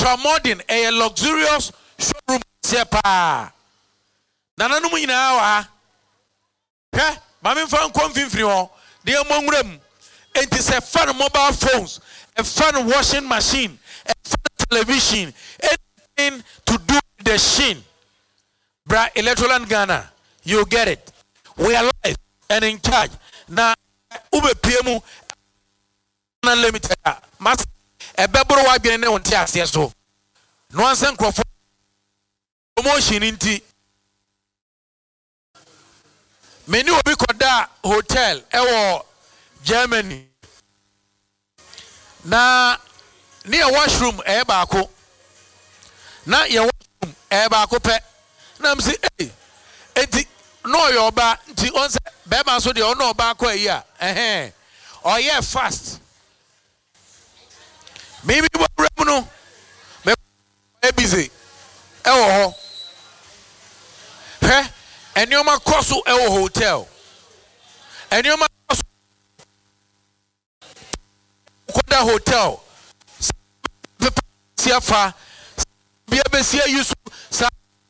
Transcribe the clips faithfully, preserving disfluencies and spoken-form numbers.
ultra modern a luxurious showroom sepa nananum nyinaa wa hwɛ mame mfa nkɔ mfimfini hɔ de amongram enti sɛ fan mobile phones a fan washing machine a fan television anything to do with the sheen bra Electroland Ghana you get it we are live and in charge na ube pmu unlimited mas ebebro wa gbe ne wonte ase so no ansan crofo promotion nti meni obi koda hotel ewo Germany na ne washroom e baako na ye washroom e baako pe na msi eh enti no your ba nti on se be ma so de ono baako ayi a eh oh yeah fast maybe we no me busy e wo ho he enioma koso e wo hotel enioma koso koda hotel siafa bia besia yusu sa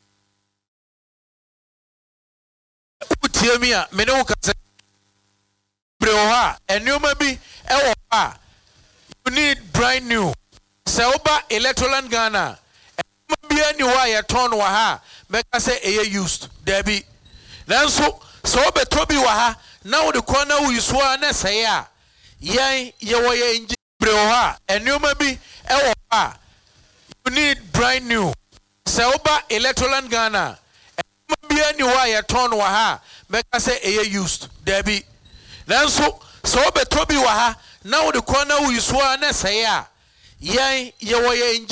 utiemia me ne wo kase breo ha enioma bi e wo ha you need brand new Selba Electroland Ghana enioma bi ani wa ye ton wa ha meka say eye used debi nanso so beto bi wa ha na wo de kona wo yusu a na say a yen ye wo ye nji breo ha enioma bi e wo ha you need brand new Selba Electroland Ghana enioma bi ani wa ye ton wa ha meka say eye used debi nanso so beto bi wa ha na wo de kona wo yusu a na say a yen ye wo ye nji